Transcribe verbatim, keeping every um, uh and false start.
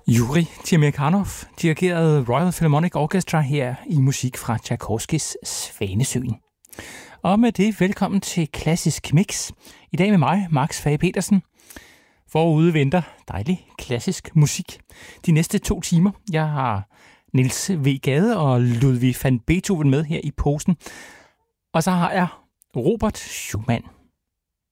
Yuri Tirmikhanov dirigerede Royal Philharmonic Orchestra her i musik fra Tchaikovskys Svanesøen. Og med det, velkommen til Klassisk Mix. I dag med mig, Max Fage Petersen. Forude venter dejlig klassisk musik de næste to timer. Jeg har Niels W. Gade og Ludwig van Beethoven med her i posen. Og så har jeg Robert Schumann.